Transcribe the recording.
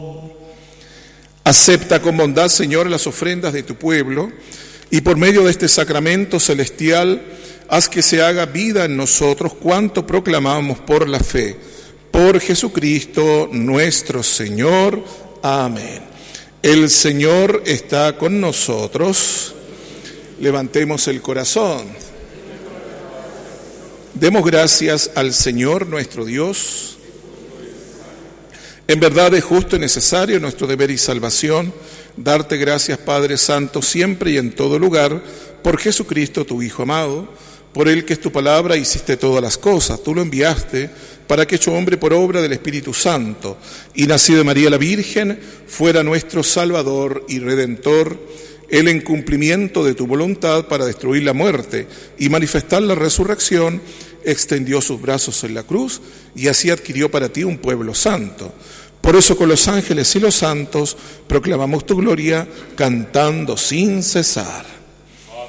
Acepta con bondad, Señor, las ofrendas de tu pueblo, y por medio de este sacramento celestial, haz que se haga vida en nosotros cuanto proclamamos por la fe. Por Jesucristo nuestro Señor. Amén. El Señor está con nosotros. Levantemos el corazón. Demos gracias al Señor nuestro Dios. En verdad es justo y necesario, nuestro deber y salvación, darte gracias, Padre Santo, siempre y en todo lugar, por Jesucristo, tu Hijo amado, por Él que es tu palabra, hiciste todas las cosas. Tú lo enviaste para que, hecho hombre por obra del Espíritu Santo, y nacido de María la Virgen, fuera nuestro Salvador y Redentor, Él en cumplimiento de tu voluntad para destruir la muerte y manifestar la resurrección, extendió sus brazos en la cruz y así adquirió para ti un pueblo santo. Por eso con los ángeles y los santos proclamamos tu gloria, cantando sin cesar.